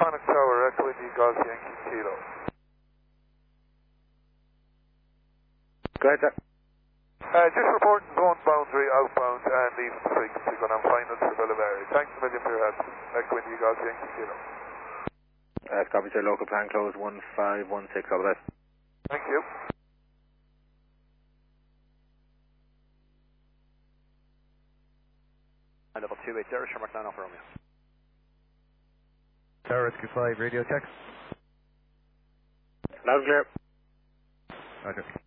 Panic Tower, Echo Indy Golf Yankee Kilo. Go ahead, sir. Just reporting zone boundary outbound and leaving the frequency going on final to Villaverde. Thanks a million for your help. Echo Indy Golf Yankee Kilo. Copy, sir. Local plan close 1516. All the best. Thank you. Level 280, Shermark 9 off Romeo. Tower Rescue 5, radio check. Loud and clear. Roger.